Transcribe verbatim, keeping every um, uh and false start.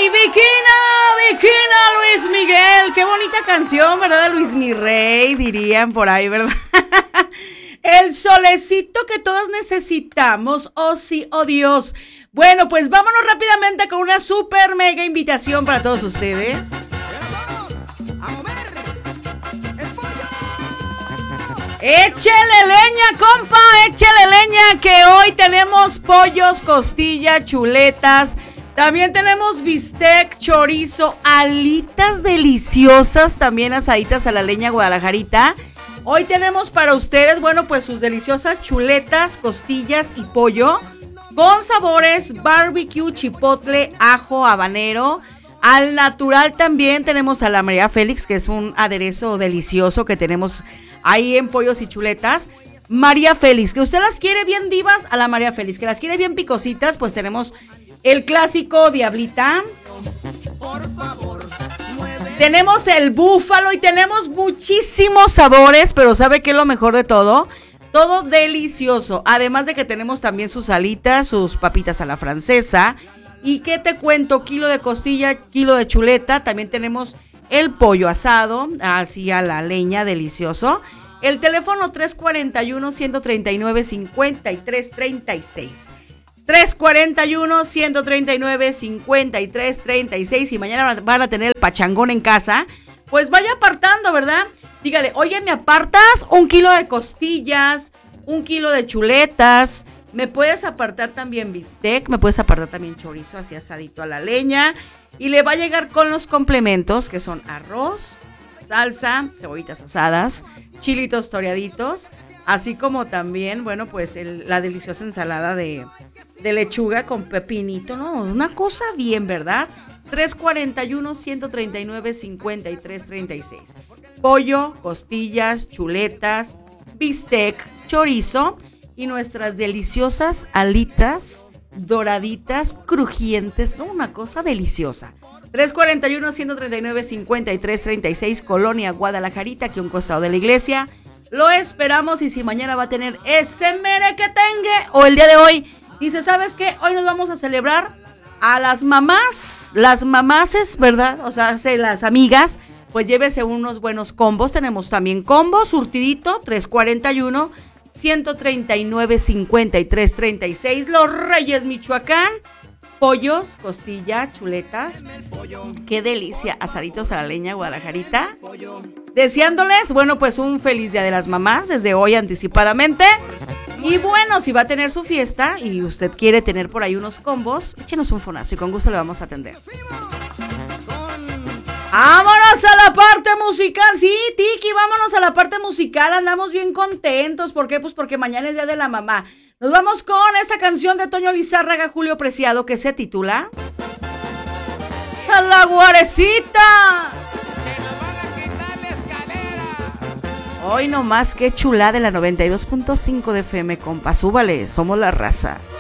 ¡Ay, Bikina! ¡Bikina, Luis Miguel! ¡Qué bonita canción, ¿verdad? Luis Mi Rey, dirían por ahí, ¿verdad? El solecito que todos necesitamos, oh sí, oh Dios. Bueno, pues vámonos rápidamente con una super mega invitación para todos ustedes. Échele leña, compa, échele leña, que hoy tenemos pollos, costillas, chuletas, también tenemos bistec, chorizo, alitas deliciosas, también asaditas a la leña guadalajarita. Hoy tenemos para ustedes, bueno, pues sus deliciosas chuletas, costillas y pollo con sabores barbecue, chipotle, ajo, habanero. Al natural también tenemos a la María Félix, que es un aderezo delicioso que tenemos ahí en pollos y chuletas. María Félix, que usted las quiere bien divas, a la María Félix. Que las quiere bien picositas, pues tenemos el clásico Diablita. Por favor, tenemos el búfalo y tenemos muchísimos sabores, pero ¿sabe qué es lo mejor de todo? Todo delicioso. Además de que tenemos también sus alitas, sus papitas a la francesa. ¿Y qué te cuento? Kilo de costilla, kilo de chuleta. También tenemos el pollo asado, así a la leña, delicioso. El teléfono tres cuatro uno, uno tres nueve, cinco tres tres seis. tres cuatro uno, uno tres nueve, cinco tres tres seis. Y mañana van a tener el pachangón en casa. Pues vaya apartando, ¿verdad? Dígale, oye, ¿me apartas un kilo de costillas, un kilo de chuletas? ¿Me puedes apartar también bistec? ¿Me puedes apartar también chorizo así asadito a la leña? Y le va a llegar con los complementos, que son arroz, salsa, cebollitas asadas, chilitos toreaditos, así como también, bueno, pues el, la deliciosa ensalada de, de lechuga con pepinito, ¿no? Una cosa bien, ¿verdad? tres cuatro uno, uno tres nueve, cinco tres tres seis. Pollo, costillas, chuletas, bistec, chorizo y nuestras deliciosas alitas doraditas, crujientes, ¿no? Una cosa deliciosa. tres cuatro uno, uno tres nueve, cinco tres tres seis, Colonia Guadalajarita, aquí a un costado de la iglesia. Lo esperamos y si mañana va a tener ese merequetengue o el día de hoy, dice, ¿sabes qué? Hoy nos vamos a celebrar a las mamás, las mamases, ¿verdad? O sea, las amigas, pues llévese unos buenos combos. Tenemos también combo, surtidito, tres cuatro uno, uno tres nueve, cinco tres tres seis, Los Reyes, Michoacán. Pollos, costilla, chuletas. Qué delicia, asaditos a la leña, Guadalajarita. Deseándoles, bueno, pues un feliz Día de las Mamás desde hoy anticipadamente. Y bueno, si va a tener su fiesta y usted quiere tener por ahí unos combos, échenos un fonazo y con gusto le vamos a atender. ¡Vámonos a la parte musical! Sí, Tiki, vámonos a la parte musical. Andamos bien contentos. ¿Por qué? Pues porque mañana es Día de la Mamá. Nos vamos con esta canción de Toño Lizárraga, Julio Preciado, que se titula ¡A la guarecita! ¡Que nos van a quitar la escalera! Hoy nomás, qué chulada de la noventa y dos punto cinco de F M, compa. Súbale, somos la raza.